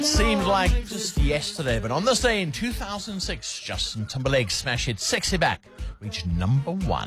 Seems like just yesterday, but on this day in 2006, Justin Timberlake's smash hit Sexy Back reached number 1.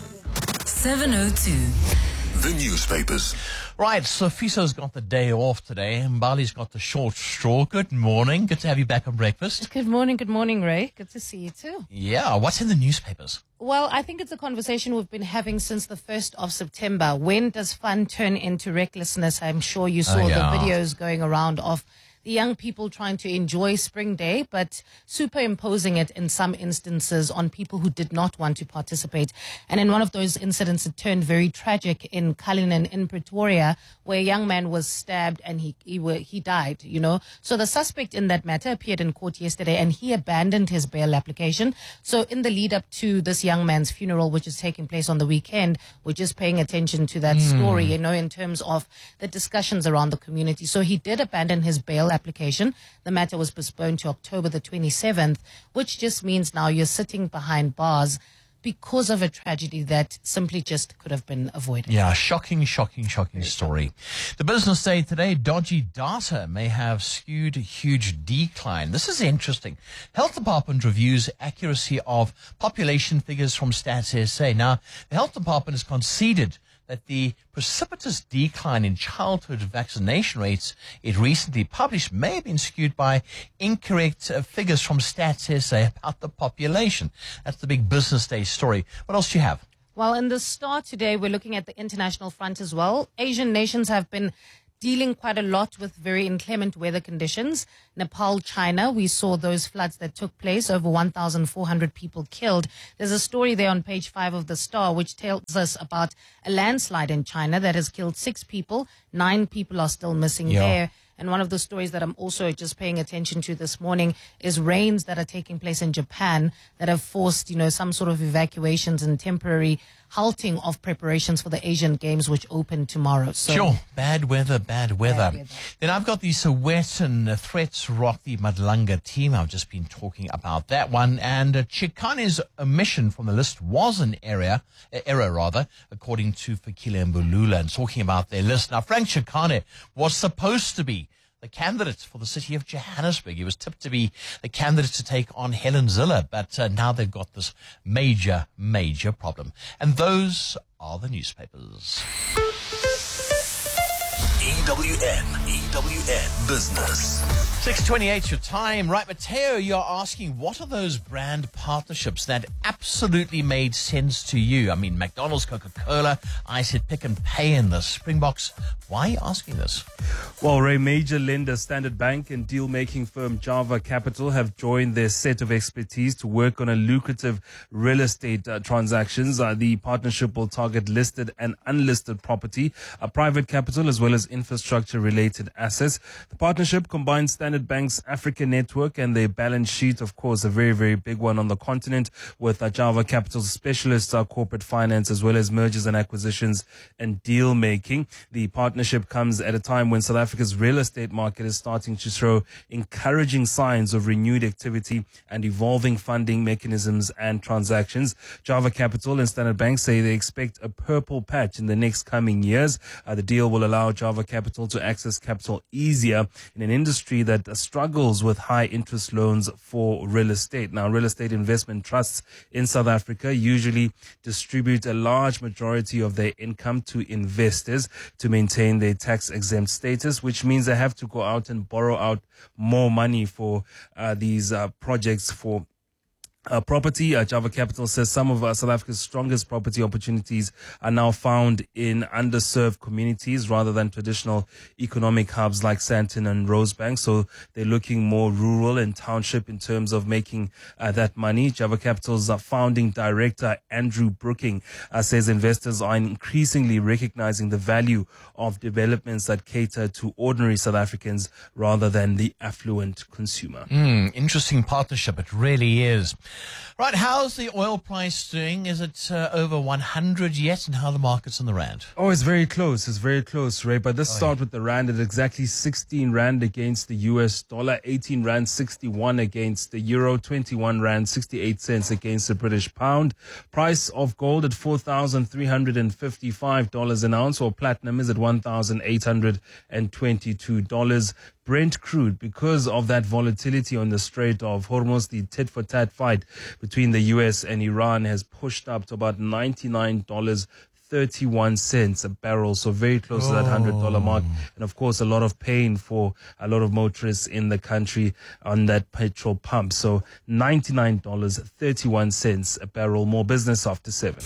702. The newspapers. Right, Sofiso's got the day off today, and Bali's got the short straw. Good morning. Good to have you back on breakfast. Good morning, Ray. Good to see you too. Yeah, what's in the newspapers? Well, I think it's a conversation we've been having since the 1st of September. When does fun turn into recklessness? I'm sure you saw the videos going around of the young people trying to enjoy Spring Day, but superimposing it in some instances on people who did not want to participate. And in one of those incidents, it turned very tragic in Cullinan in Pretoria, where a young man was stabbed and he died, you know. So the suspect in that matter appeared in court yesterday and he abandoned his bail application. So in the lead up to this young man's funeral, which is taking place on the weekend, we're just paying attention to that story, you know, in terms of the discussions around the community. So he did abandon his bail application. The matter was postponed to October the 27th, which just means now you're sitting behind bars because of a tragedy that simply just could have been avoided. Yeah, shocking story. The business day today, dodgy data may have skewed a huge decline. This is interesting. Health Department reviews accuracy of population figures from Stats SA. Now, the Health Department has conceded that the precipitous decline in childhood vaccination rates it recently published may have been skewed by incorrect figures from Stats SA about the population. That's the big business day story. What else do you have? Well, in the Star today, we're looking at the international front as well. Asian nations have been dealing quite a lot with very inclement weather conditions. Nepal, China, we saw those floods that took place, over 1,400 people killed. There's a story there on page 5 of the Star which tells us about a landslide in China that has killed 6 people. 9 people are still missing there. And one of the stories that I'm also just paying attention to this morning is rains that are taking place in Japan that have forced, you know, some sort of evacuations and temporary halting of preparations for the Asian Games, which open tomorrow. So, sure, bad weather. Then I've got the Sowetan threats rock the Madlanga team. I've just been talking about that one. And Chikane's omission from the list was an error, according to Fikile Mbulula, and talking about their list. Now, Frank Chikane was supposed to be the candidate for the city of Johannesburg. He was tipped to be the candidate to take on Helen Zille, but now they've got this major problem. And those are the newspapers. EWN Business. 6:28 your time. Right, Mateo, you're asking, what are those brand partnerships that absolutely made sense to you? I mean, McDonald's, Coca-Cola, I said Pick and Pay in the Springboks. Why are you asking this? Well, Ray, major lender Standard Bank and deal-making firm Java Capital have joined their set of expertise to work on a lucrative real estate transactions. The partnership will target listed and unlisted property, private capital, as well as infrastructure-related assets. The partnership combines Standard Bank's Africa network and their balance sheet, of course, a very big one on the continent, with Java Capital's specialist corporate finance, as well as mergers and acquisitions and deal making. The partnership comes at a time when South Africa's real estate market is starting to show encouraging signs of renewed activity and evolving funding mechanisms and transactions. Java Capital and Standard Bank say they expect a purple patch in the next coming years. The deal will allow Java Capital to access capital easier in an industry that struggles with high interest loans for real estate. Now, real estate investment trusts in South Africa usually distribute a large majority of their income to investors to maintain their tax exempt status, which means they have to go out and borrow out more money for these projects for property. Java Capital says some of South Africa's strongest property opportunities are now found in underserved communities rather than traditional economic hubs like Sandton and Rosebank. So they're looking more rural and township in terms of making that money. Java Capital's founding director, Andrew Brooking, says investors are increasingly recognizing the value of developments that cater to ordinary South Africans rather than the affluent consumer. Interesting partnership. It really is. Right, how's the oil price doing? Is it over 100 yet? And how are the markets in the rand? Oh, it's very close. It's very close, Ray. But let's start with the rand at exactly 16 rand against the US dollar, 18 rand 61 against the euro, 21 rand 68 cents against the British pound. Price of gold at $4,355 an ounce, or platinum is at $1,822. Brent crude, because of that volatility on the Strait of Hormuz, the tit-for-tat fight between the US and Iran has pushed up to about $99.31 a barrel, so very close to that $100 mark. And of course, a lot of pain for a lot of motorists in the country on that petrol pump. So $99.31 a barrel. More business after 7.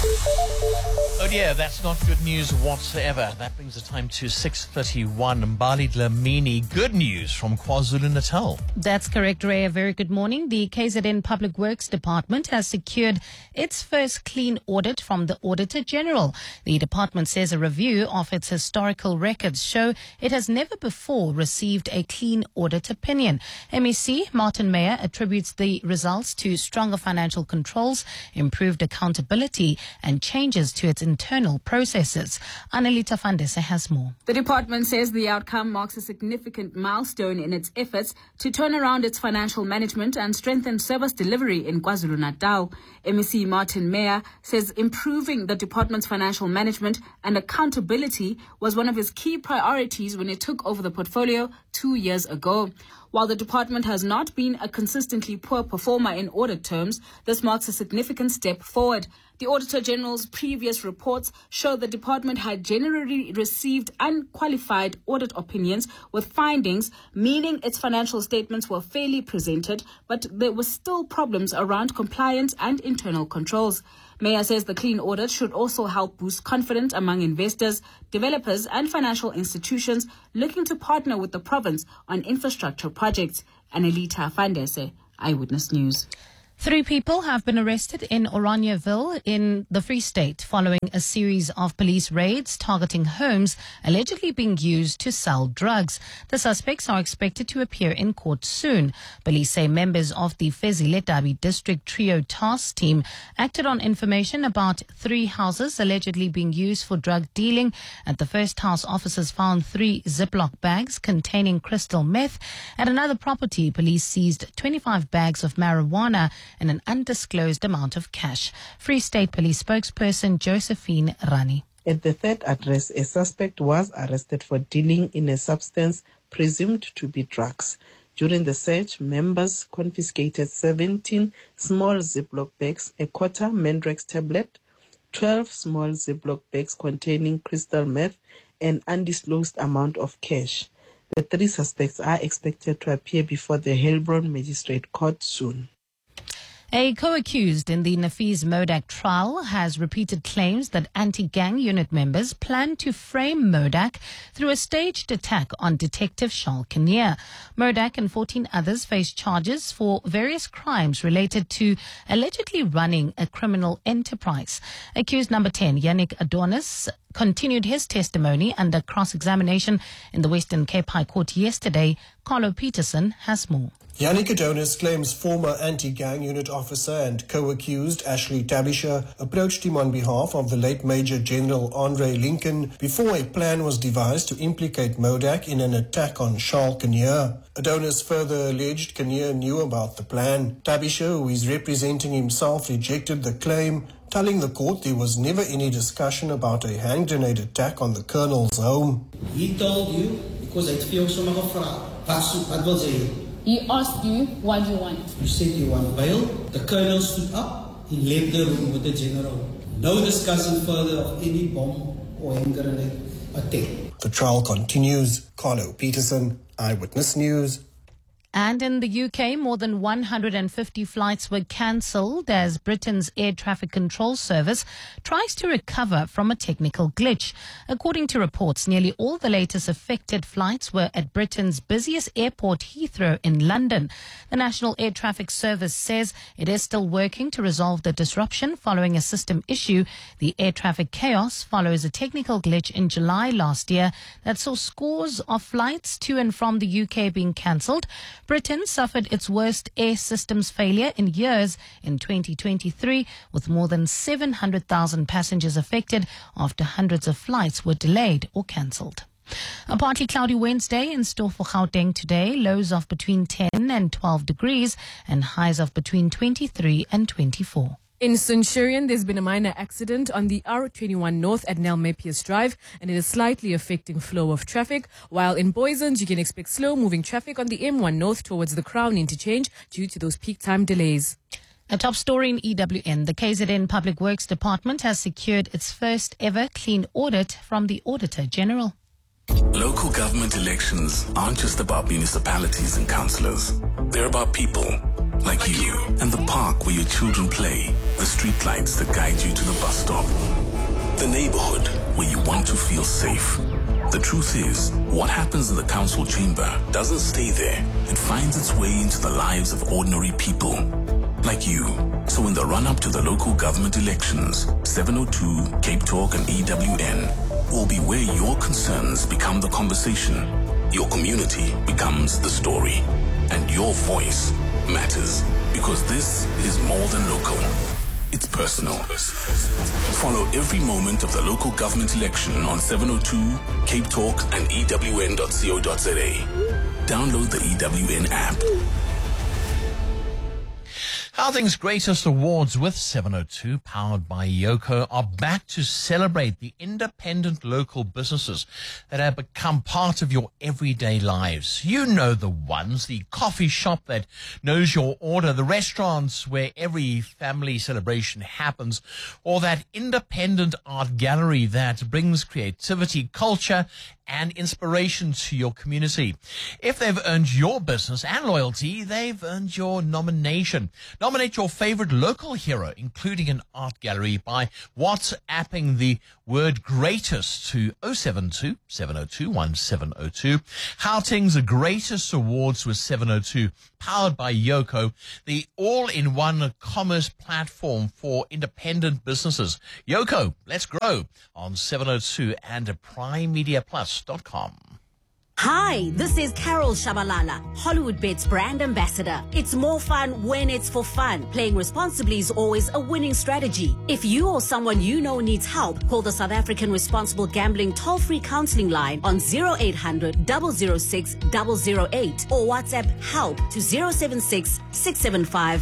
Oh dear, that's not good news whatsoever. That brings the time to 6:31. Mbali Dlamini, good news from KwaZulu-Natal. That's correct, Ray. A very good morning. The KZN Public Works Department has secured its first clean audit from the Auditor General. The department says a review of its historical records show it has never before received a clean audit opinion. MEC Martin Meyer attributes the results to stronger financial controls, improved accountability, and changes to its internal processes. Annalita Fandese has more. The department says the outcome marks a significant milestone in its efforts to turn around its financial management and strengthen service delivery in KwaZulu-Natal. MEC Martin Meyer says improving the department's financial management and accountability was one of his key priorities when it took over the portfolio 2 years ago. While the department has not been a consistently poor performer in audit terms, this marks a significant step forward. The Auditor General's previous reports show the department had generally received unqualified audit opinions with findings, meaning its financial statements were fairly presented, but there were still problems around compliance and internal controls. Meyer says the clean audit should also help boost confidence among investors, developers and financial institutions looking to partner with the province on infrastructure projects. Annalita Fandese, Eyewitness News. 3 people have been arrested in Oranieville in the Free State following a series of police raids targeting homes allegedly being used to sell drugs. The suspects are expected to appear in court soon. Police say members of the Fezile District Trio Task Team acted on information about 3 houses allegedly being used for drug dealing. At the first house, officers found 3 Ziploc bags containing crystal meth. At another property, police seized 25 bags of marijuana and an undisclosed amount of cash. Free State Police spokesperson Josephine Rani. At the third address, a suspect was arrested for dealing in a substance presumed to be drugs. During the search, members confiscated 17 small Ziploc bags, a quarter Mandrex tablet, 12 small Ziploc bags containing crystal meth, and undisclosed amount of cash. The 3 suspects are expected to appear before the Heilbron Magistrate Court soon. A co-accused in the Nafees Modak trial has repeated claims that anti-gang unit members plan to frame Modak through a staged attack on Detective Charles Kinnear. Modak and 14 others face charges for various crimes related to allegedly running a criminal enterprise. Accused number 10, Yannick Adonis, continued his testimony under cross-examination in the Western Cape High Court yesterday. Carlo Peterson has more. Yannick Adonis claims former anti-gang unit officer and co-accused Ashley Tabisha approached him on behalf of the late Major General Andre Lincoln before a plan was devised to implicate Modak in an attack on Charles Kinnear. Adonis further alleged Kinnear knew about the plan. Tabisha, who is representing himself, rejected the claim, telling the court there was never any discussion about a hand grenade attack on the Colonel's home. He told you because I feel so much what was it? He asked you what you want. You said you want bail. The Colonel stood up. He left the room with the General. No discussion further of any bomb or hand grenade attack. The trial continues. Carlo Peterson, Eyewitness News. And in the UK, more than 150 flights were cancelled as Britain's air traffic control service tries to recover from a technical glitch. According to reports, nearly all the latest affected flights were at Britain's busiest airport, Heathrow, in London. The National Air Traffic Service says it is still working to resolve the disruption following a system issue. The air traffic chaos follows a technical glitch in July last year that saw scores of flights to and from the UK being cancelled. Britain suffered its worst air systems failure in years in 2023, with more than 700,000 passengers affected after hundreds of flights were delayed or cancelled. A partly cloudy Wednesday in store for Gauteng today, lows of between 10 and 12 degrees and highs of between 23 and 24. In Centurion, there's been a minor accident on the R21 North at Nelmepius Drive, and it is slightly affecting flow of traffic. While in Boisens, you can expect slow-moving traffic on the M1 North towards the Crown interchange due to those peak time delays. A top story in EWN. The KZN Public Works Department has secured its first ever clean audit from the Auditor General. Local government elections aren't just about municipalities and councillors. They're about people like you and the park where your children play, the street lights that guide you to the bus stop, the neighborhood where you want to feel safe. The truth is, what happens in the council chamber doesn't stay there. It finds its way into the lives of ordinary people like you. So in the run-up to the local government elections, 702, Cape Talk and EWN will be where your concerns become the conversation, your community becomes the story, and your voice matters, because this is more than local. It's personal. Follow every moment of the local government election on 702, Cape Talk and EWN.co.za. Download the EWN app. Gauteng's Greatest Awards with 702, powered by Yoco, are back to celebrate the independent local businesses that have become part of your everyday lives. You know the ones, the coffee shop that knows your order, the restaurants where every family celebration happens, or that independent art gallery that brings creativity, culture, and inspiration to your community. If they've earned your business and loyalty, they've earned your nomination. Nominate your favorite local hero, including an art gallery, by WhatsApping the word greatest to 072 702 1702. Gauteng's Greatest Awards with 702, powered by Yoco, the all-in-one commerce platform for independent businesses. Yoco, let's grow on 702 and PrimeMediaPlus.com. Hi, this is Carol Shabalala, HollywoodBets brand ambassador. It's more fun when it's for fun. Playing responsibly is always a winning strategy. If you or someone you know needs help, call the South African Responsible Gambling toll-free counseling line on 0800 006 008 or WhatsApp help to 076 675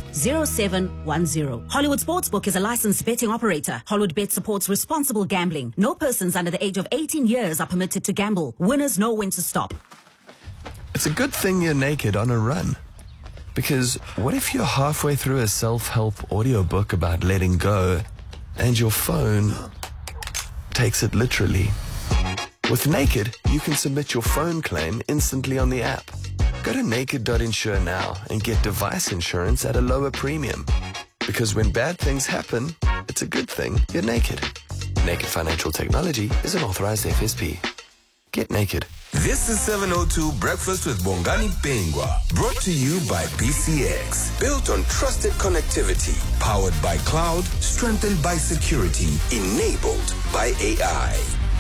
0710. Hollywood Sportsbook is a licensed betting operator. HollywoodBet supports responsible gambling. No persons under the age of 18 years are permitted to gamble. Winners know when to stop. It's a good thing you're naked on a run. Because what if you're halfway through a self-help audiobook about letting go and your phone takes it literally? With Naked, you can submit your phone claim instantly on the app. Go to naked.insure now and get device insurance at a lower premium. Because when bad things happen, it's a good thing you're naked. Naked Financial Technology is an authorized FSP. Get naked. This is 702 Breakfast with Bongani Pengwa, brought to you by BCX. Built on trusted connectivity, powered by cloud, strengthened by security, enabled by AI.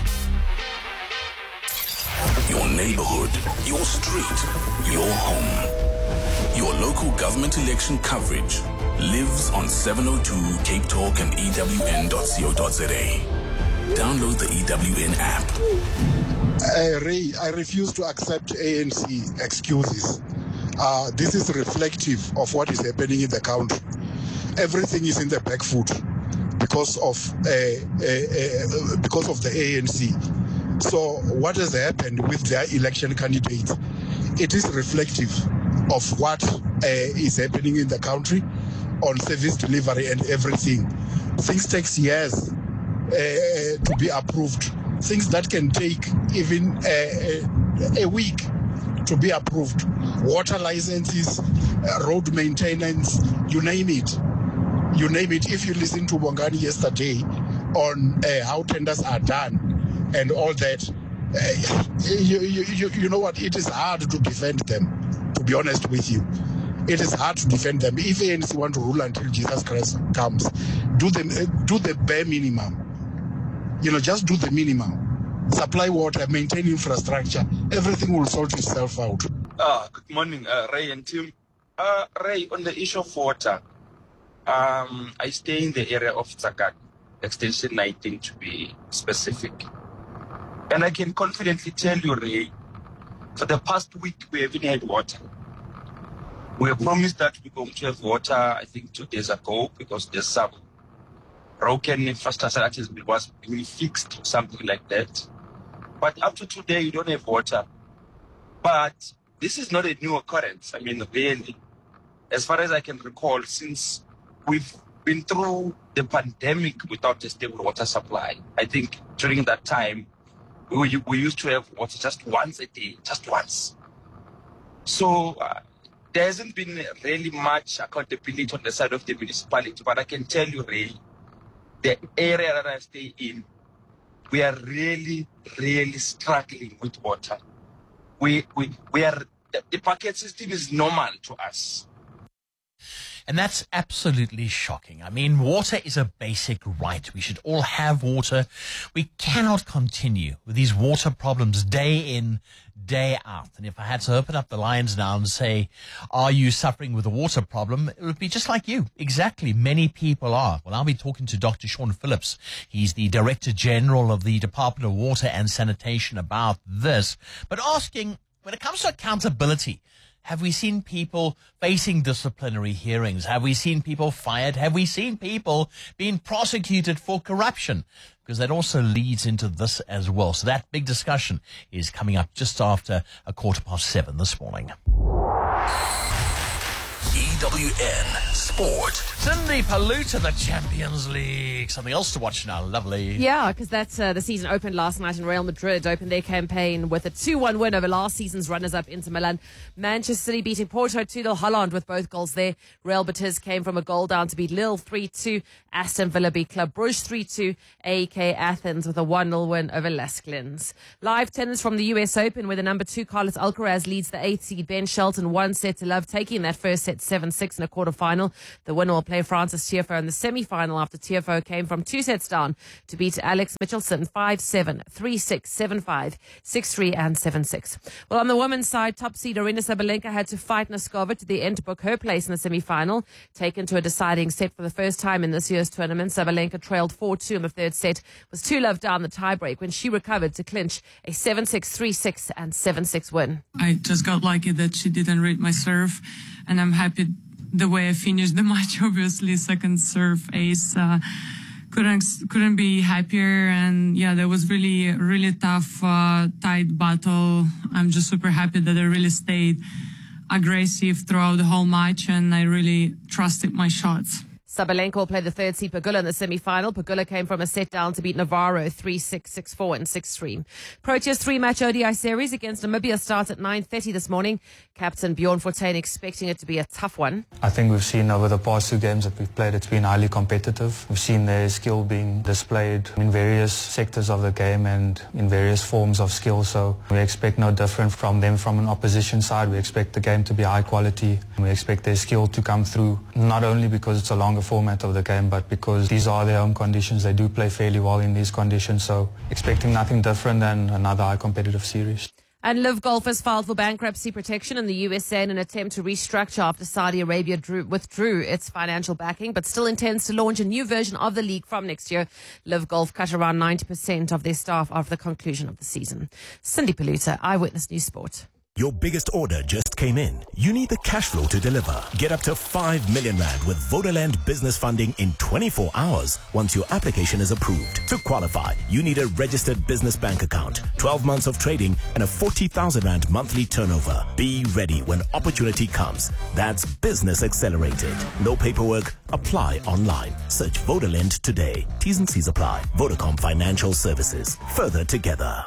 Your neighborhood, your street, your home. Your local government election coverage lives on 702 Cape Talk and EWN.co.za. Download the EWN app. Ray, I refuse to accept ANC excuses. This is reflective of what is happening in the country. Everything is in the back foot because of the ANC. So what has happened with their election candidates? It is reflective of what is happening in the country on service delivery and everything. Things take years to be approved. Things that can take even a week to be approved. Water licenses, road maintenance, you name it. You name it. If you listen to Bongani yesterday on how tenders are done and all that, you know what? It is hard to defend them, to be honest with you. It is hard to defend them. If ANC want to rule until Jesus Christ comes, do the bare minimum. Just do the minimum. Supply water, maintain infrastructure. Everything will sort itself out. Good morning, Ray and Tim. Ray, on the issue of water, I stay in the area of Tsakad, extension 19 to be specific. And I can confidently tell you, Ray, for the past week, we haven't had water. We were promised that we're going to have water, I think 2 days ago, because there's some broken infrastructure that was being fixed or something like that. But up to today, you don't have water. But this is not a new occurrence. I mean, really, as far as I can recall, since we've been through the pandemic without a stable water supply, I think during that time, we used to have water just once a day, just once. So there hasn't been really much accountability on the side of the municipality. But I can tell you, Ray, the area that I stay in, we are really, really struggling with water. We are, the bucket system is normal to us. And that's absolutely shocking. I mean, water is a basic right. We should all have water. We cannot continue with these water problems day in, day out. And if I had to open up the lines now and say, are you suffering with a water problem? It would be just like you. Exactly. Many people are. Well, I'll be talking to Dr. Sean Phillips. He's the Director General of the Department of Water and Sanitation about this. But asking, when it comes to accountability, have we seen people facing disciplinary hearings? Have we seen people fired? Have we seen people being prosecuted for corruption? Because that also leads into this as well. So that big discussion is coming up just after 7:15 this morning. EWN Sport. Cindy Paluta, the Champions League. Something else to watch now. Lovely. Yeah, because that's the season opened last night, and Real Madrid opened their campaign with a 2-1 win over last season's runners-up Inter Milan. Manchester City beating Porto 2-0. Holland with both goals there. Real Betis came from a goal down to beat Lille 3-2. Aston Villa beat Club Brugge 3-2. AEK Athens with a 1-0 win over Las Glins. Live tennis from the US Open, where the number 2 Carlos Alcaraz leads the 8th seed Ben Shelton 1-0, taking that first set 7-6 in a quarterfinal. The winner will play Francis Tiafoe in the semi-final after Tiafoe came from 2 sets down to beat Alex Michelson 5-7, 3-6, 7-5, 6-3 and 7-6. Well, on the women's side, top seed Aryna Sabalenka had to fight Noskova to the end to book her place in the semi-final. Taken to a deciding set for the first time in this year's tournament, Sabalenka trailed 4-2 in the third set, was 2-love down the tiebreak when she recovered to clinch a 7-6, 3-6 and 7-6 win. I just got lucky that she didn't read my serve, and I'm happy the way I finished the match. Obviously, second serve ace. Couldn't be happier, and yeah, that was really tough, tight battle. I'm just super happy that I really stayed aggressive throughout the whole match, and I really trusted my shots. Sabalenka will play the third seed Pegula in the semi-final. Pegula came from a set down to beat Navarro 3-6, 6-4 and 6-3. Proteas 3-match ODI series against Namibia starts at 9:30 this morning. Captain Bjorn Fortuin expecting it to be a tough one. I think we've seen over the past 2 games that we've played, it's been highly competitive. We've seen their skill being displayed in various sectors of the game and in various forms of skill. So we expect no different from them from an opposition side. We expect the game to be high quality. We expect their skill to come through, not only because it's a longer format of the game, but because these are their home conditions. They do play fairly well in these conditions, so expecting nothing different than another high competitive series. And Live Golf has filed for bankruptcy protection in the USA in an attempt to restructure after Saudi Arabia withdrew its financial backing, but still intends to launch a new version of the league from next year. Live Golf cut around 90% of their staff after the conclusion of the season. Cindy Paluta, Eyewitness News Sport. Your biggest order just came in. You need the cash flow to deliver. Get up to 5 million rand with Vodaland business funding in 24 hours once your application is approved. To qualify, you need a registered business bank account, 12 months of trading, and a 40,000 rand monthly turnover. Be ready when opportunity comes. That's Business Accelerated. No paperwork. Apply online. Search Vodaland today. T's and C's apply. Vodacom Financial Services. Further together.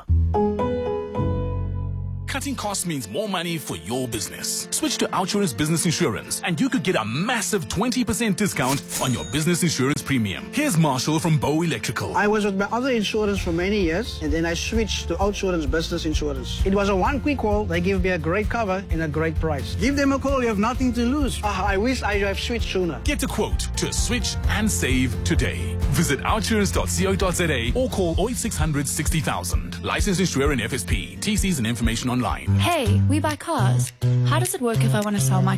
Cutting costs means more money for your business. Switch to Outsurance Business Insurance and you could get a massive 20% discount on your business insurance premium. Here's Marshall from Bow Electrical. I was with my other insurance for many years and then I switched to Outsurance Business Insurance. It was a one quick call. They give me a great cover and a great price. Give them a call. You have nothing to lose. I wish I have switched sooner. Get a quote to switch and save today. Visit outsurance.co.za or call 0800 60,000. Licensed insurer and FSP. TCs and information online. Hey, we buy cars. How does it work if I want to sell my